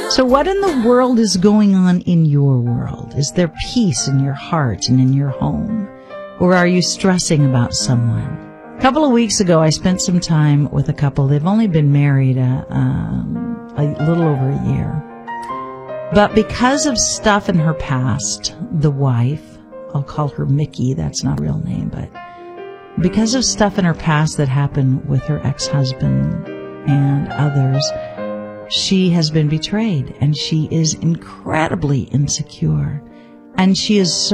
So what in the world is going on in your world? Is there peace in your heart and in your home? Or are you stressing about someone? A couple of weeks ago, I spent some time with a couple. They've only been married a little over a year. But because of stuff in her past, the wife, I'll call her Mickey, that's not a real name, but because of stuff in her past that happened with her ex-husband and others, she has been betrayed, and she is incredibly insecure, and she is so